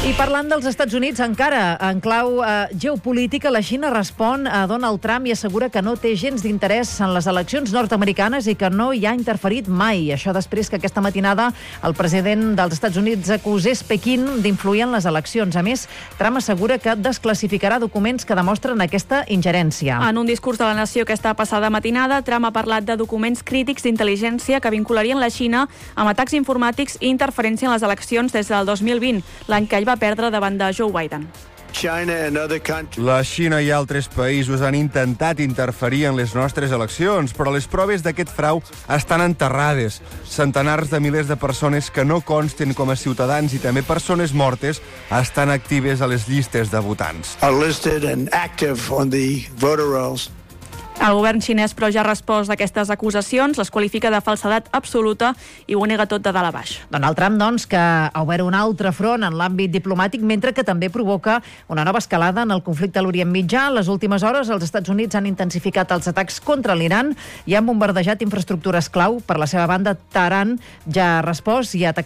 I parlant dels Estats Units, encara en clau geopolítica, la Xina respon a Donald Trump i assegura que no té gens d'interès en les eleccions nord-americanes i que no hi ha interferit mai. Això després que aquesta matinada el president dels Estats Units acusés Pequín d'influir en les eleccions. A més, Trump assegura que desclassificarà documents que demostren aquesta ingerència. En un discurs de la nació aquesta passada matinada, Trump ha parlat de documents crítics d'intel·ligència que vincularien la Xina amb atacs informàtics i interferència en les eleccions des del 2020, l'any que ell va perdre davant de Joe Biden. La Xina i altres països han intentat interferir en les nostres eleccions, però les proves d'aquest frau estan enterrades. Centenars de milers de persones que no consten com a ciutadans i també persones mortes estan actives a les llistes de votants. El govern xinès, però, ja ha respost a aquestes acusacions, les qualifica de falsedat absoluta i ho nega tot de dalt a baix. Donald Trump, doncs, que ha obert un altre front en l'àmbit diplomàtic, mentre que també provoca una nova escalada en el conflicte a l'Orient Mitjà. En les últimes hores, els Estats Units han intensificat els atacs contra l'Iran i han bombardejat infraestructures clau. Per la seva banda, Teheran ja ha respost i ha atacat